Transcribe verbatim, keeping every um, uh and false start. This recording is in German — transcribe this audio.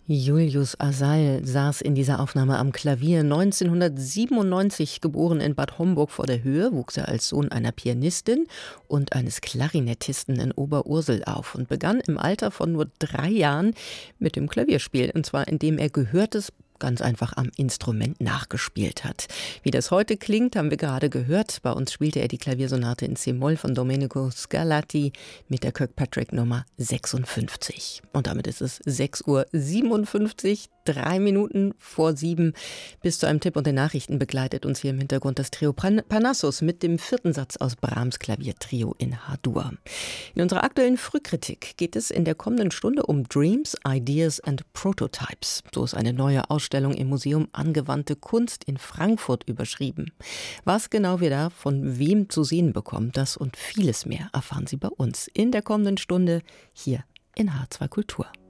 Julius Asal saß in dieser Aufnahme am Klavier. neunzehnhundertsiebenundneunzig geboren in Bad Homburg vor der Höhe, wuchs er als Sohn einer Pianistin und eines Klarinettisten in Oberursel auf und begann im Alter von nur drei Jahren mit dem Klavierspiel, und zwar indem er Gehörtes ganz einfach am Instrument nachgespielt hat. Wie das heute klingt, haben wir gerade gehört. Bei uns spielte er die Klaviersonate in C-Moll von Domenico Scarlatti mit der Kirkpatrick Nummer sechsundfünfzig. Und damit ist es sechs Uhr siebenundfünfzig, drei Minuten vor sieben. Bis zu einem Tipp und den Nachrichten begleitet uns hier im Hintergrund das Trio Pan- Parnassus mit dem vierten Satz aus Brahms Klaviertrio in H-Dur. In unserer aktuellen Frühkritik geht es in der kommenden Stunde um Dreams, Ideas and Prototypes. So ist eine neue Ausstellung im Museum Angewandte Kunst in Frankfurt überschrieben. Was genau wir da von wem zu sehen bekommen, das und vieles mehr erfahren Sie bei uns in der kommenden Stunde hier in H zwei Kultur.